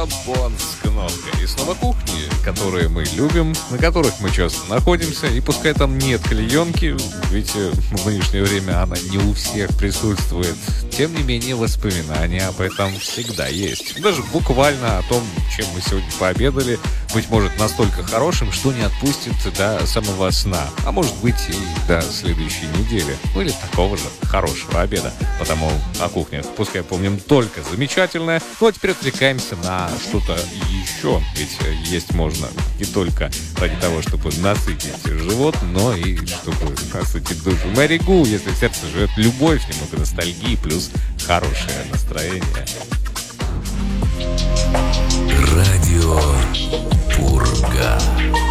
Бон с кнопкой. И снова кухни, которые мы любим, на которых мы часто находимся. И пускай там нет клеенки, ведь в нынешнее время она не у всех присутствует. Тем не менее, воспоминания об этом всегда есть. Даже буквально о том, чем мы сегодня пообедали, быть может, настолько хорошим, что не отпустит до самого сна. А может быть, и до следующей недели. Ну или такого же хорошего обеда. Потому о кухнях пускай помним только замечательное. Ну а теперь отвлекаемся на что-то еще. Ведь есть можно не только ради того, чтобы насытить живот, но и чтобы насытить душу. Мэри Гу, если в сердце живет любовь, немного ностальгии, плюс хорошее настроение. Радио Пурга.